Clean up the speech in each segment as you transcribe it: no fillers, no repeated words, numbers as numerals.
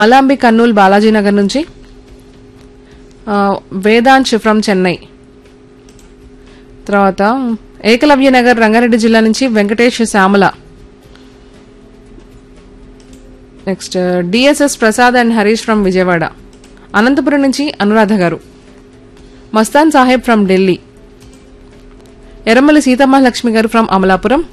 మలాంబి కర్నూలు బాలాజీనగర్ నుంచి వేదాంశ్ ఫ్రమ్ చెన్నై. తర్వాత ఏకలవ్య నగర్ రంగారెడ్డి జిల్లా నుంచి Venkatesh Shyamala. Next DSS Prasad and Harish from Vijayawada. Anantapuram నుంచి అనురాధ గారు. మస్తాన్ సాహెబ్ ఫ్రమ్ ఢిల్లీ. ఎర్రమల్లి సీతమ్మలక్ష్మి గారు ఫ్రమ్ అమలాపురం.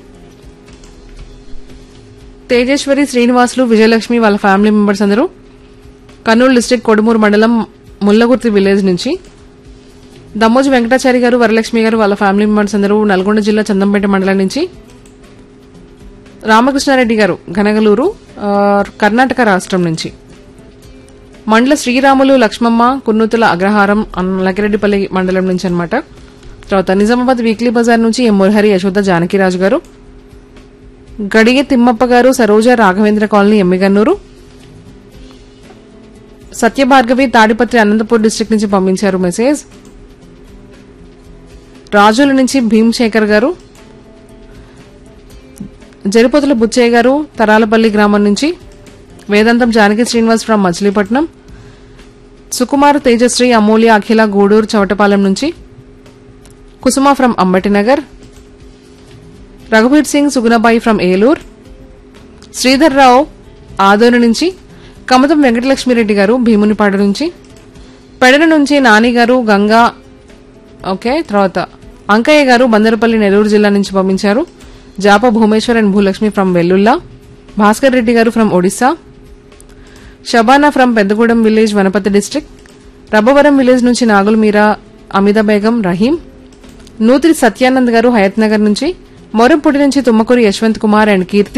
తేజేశ్వరి శ్రీనివాసులు విజయలక్ష్మి వాళ్ళ ఫ్యామిలీ మెంబర్స్ అందరూ కర్నూలు డిస్ట్రిక్ట్ కొడుమూరు మండలం ముల్లగుర్తి విలేజ్ నుంచి. దమ్మోజు వెంకటాచారి గారు వరలక్ష్మి గారు వాళ్ళ ఫ్యామిలీ మెంబర్స్ అందరూ నల్గొండ జిల్లా చందంపేట మండలం నుంచి. రామకృష్ణారెడ్డి గారు ఘనగలూరు కర్ణాటక రాష్ట్రం నుంచి. మండల శ్రీరాములు లక్ష్మమ్మ కున్నూతుల అగ్రహారం లకిరెడ్డిపల్లి మండలం నుంచి అన్నమాట. తర్వాత నిజామాబాద్ వీక్లీ బజార్ నుంచి ఎం మురహరి యశోద జానకిరాజు గారు. గడిగే తిమ్మప్ప గారు సరోజ రాఘవేంద్ర కాలనీ ఎమ్మిగన్నూరు. సత్యభార్గవి తాడిపత్రి అనంతపూర్ డిస్ట్రిక్ట్ నుంచి పంపించారు మెసేజ్. రాజుల నుంచి భీమశేఖర్ గారు. జరిపోతుల బుచ్చయ్య గారు తరాలపల్లి గ్రామం నుంచి. వేదాంతం జానకి శ్రీనివాస్ ఫ్రమ్ మచిలీపట్నం. సుకుమార్ తేజశ్రీ అమూల్య అఖిల గూడూరు చవటపాలెం నుంచి. కుసుమ ఫ్రమ్ అంబటినగర్. రఘువీర్ సింగ్ సుగుణబాయి ఫ్రమ్ ఏలూరు. శ్రీధర్ రావు ఆదోని నుంచి. కమతం వెంకటలక్ష్మిరెడ్డి గారు భీమునిపాడు నుంచి. పెడన నుంచి నాని గారు గంగా. ఓకే, తర్వాత అంకయ్య గారు బందరపల్లి నెల్లూరు జిల్లా నుంచి పంపించారు. జాప భూమేశ్వర్ అండ్ భూలక్ష్మి ఫ్రమ్ వెల్లుల్లా. భాస్కర్ రెడ్డి గారు from Odisha. Shabana from Peddagudem village Wanaparthy district. Rabbavaram village నుంచి నాగుల్ మీరా అమిదా బేగం రహీం. నూతిరి సత్యానంద్ గారు హయత్ నగర్ నుంచి. మొరంపూడి నుంచి Tummakuri Yashwant Kumar and Keerthi.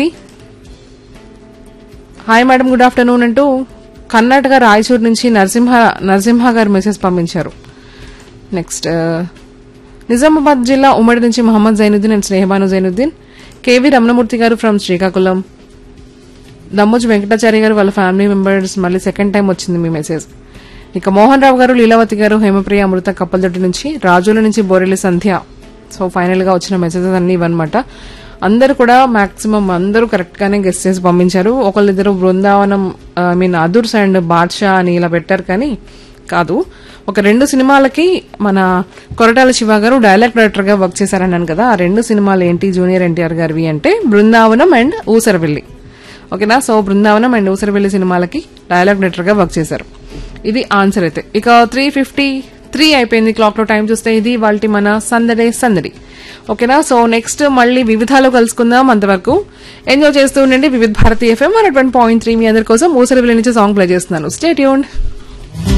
Hi madam good afternoon అంటూ కర్ణాటక రాయచూర్ నుంచి నరసింహ గారు మెసేజ్ పంపించారు. నెక్స్ట్ నిజామాబాద్ జిల్లా ఉమ్మడి నుంచి మహమ్మద్ జైనుద్దీన్ అండ్ స్నేహబాను జైనుద్దీన్. కేవీ రమణమూర్తి గారు ఫ్రమ్ శ్రీకాకుళం. దమ్మోజు వెంకటాచారి గారు వాళ్ళ ఫ్యామిలీ మెంబర్స్ మళ్ళీ సెకండ్ టైం వచ్చింది మీ మెసేజ్. ఇక మోహన్ రావు గారు లీలావతి గారు హేమప్రియ అమృత కప్పలదొడ్డి నుంచి. రాజుల నుంచి బోరెల్లి సంధ్య. సో ఫైనల్ గా వచ్చిన మెసేజెస్ అన్ని ఇవన్నమాట. అందరూ కూడా మాక్సిమం అందరూ కరెక్ట్ గానే గెస్ట్ చేసి పంపించారు. ఒకళ్ళిద్దరు బృందావనం అదుర్స్ అండ్ బాద్షా అని ఇలా పెట్టారు కానీ కాదు. ఒక 2 సినిమాలకి మన కొరటాల శివ గారు డైలాగ్ డైరెక్టర్ గా వర్క్ చేశారన్నాను కదా. ఆ 2 సినిమాలు ఏంటి జూనియర్ ఎన్టీఆర్ గారివి అంటే బృందావనం అండ్ ఊసరవెల్లి. ఓకేనా. సో బృందావనం అండ్ ఊసరవెల్లి సినిమాలకి డైలాగ్ డైరెక్టర్ గా వర్క్ చేశారు. ఇది ఆన్సర్ అయితే. ఇక 3:53 అయిపోయింది క్లాక్ లో టైం చూస్తే. ఇది వాళ్ళ మన సందడి. ఓకేనా. సో నెక్స్ట్ మళ్ళీ వివిధాలు కలుసుకుందాం. అంతవరకు ఎంజాయ్ చేస్తూ ఉండండి. వివిధ భారతి FM 101.3 మీ అందరి కోసం ఊసరవెల్లి నుంచి సాంగ్ ప్లే చేస్తున్నాను. Stay tuned.